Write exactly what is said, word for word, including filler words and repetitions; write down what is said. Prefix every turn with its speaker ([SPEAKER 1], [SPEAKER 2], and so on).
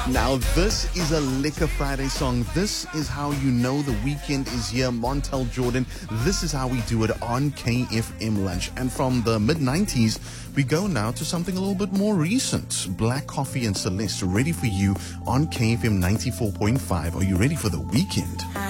[SPEAKER 1] Now, this is a Liquor Friday song. This is how you know the weekend is here. Montel Jordan. This is how we do it on K F M Lunch. And from the mid nineties, we go now to something a little bit more recent. Black Coffee and Celeste ready for you on K F M ninety-four point five. Are you ready for the weekend?